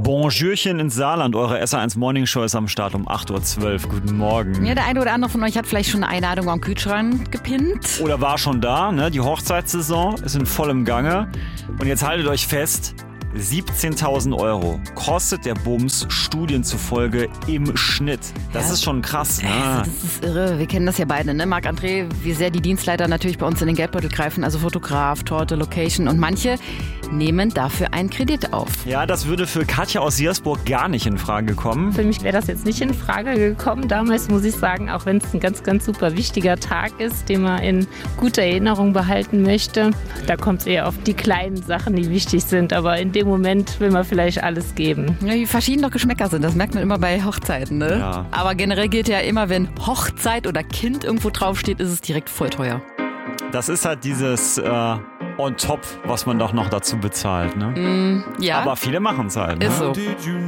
Bonjourchen ins Saarland. Eure SR1 Morning Show ist am Start um 8.12 Uhr. Guten Morgen. Ja, der eine oder andere von euch hat vielleicht schon eine Einladung am Kühlschrank gepinnt. Oder war schon da, ne? Die Hochzeitssaison ist in vollem Gange. Und jetzt haltet euch fest, 17.000 Euro kostet der Bums Studien zufolge im Schnitt. Das ist schon krass. Ne? Das ist irre. Wir kennen das ja beide, ne? Marc-André, wie sehr die Dienstleiter natürlich bei uns in den Geldbeutel greifen. Also Fotograf, Torte, Location. Und manche nehmen dafür einen Kredit auf. Ja, das würde für Katja aus Siersburg gar nicht in Frage kommen. Für mich wäre das jetzt nicht in Frage gekommen. Damals muss ich sagen, auch wenn es ein ganz, ganz super wichtiger Tag ist, den man in guter Erinnerung behalten möchte, da kommt es eher auf die kleinen Sachen, die wichtig sind. Aber in dem Moment will man vielleicht alles geben. Ja, wie verschieden doch Geschmäcker sind, das merkt man immer bei Hochzeiten, ne? Ja. Aber generell gilt ja immer, wenn Hochzeit oder Kind irgendwo draufsteht, ist es direkt voll teuer. Das ist halt dieses on top, was man doch noch dazu bezahlt. Ne? Ja, Aber viele machen es halt. ist Ne? so.